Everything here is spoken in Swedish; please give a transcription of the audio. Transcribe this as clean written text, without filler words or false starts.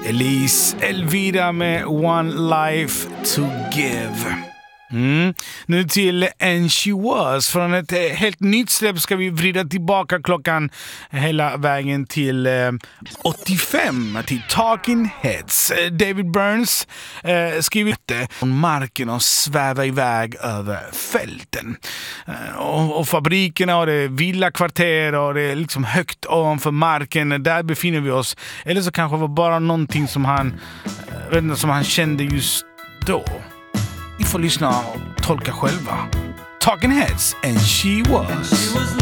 Elise Elvira med One Life to Give. Nu till And She Was. Från ett helt nytt släpp ska vi vrida tillbaka klockan hela vägen till 85 till Talking Heads. David Burns skrivit det från marken och sväva iväg över fälten. Och fabrikerna och det villakvarter och det är liksom högt ovanför marken. Där befinner vi oss. Eller så kanske det var bara någonting som han kände just då. Ni får lyssna och tolka själva. Talking Heads, And She Was.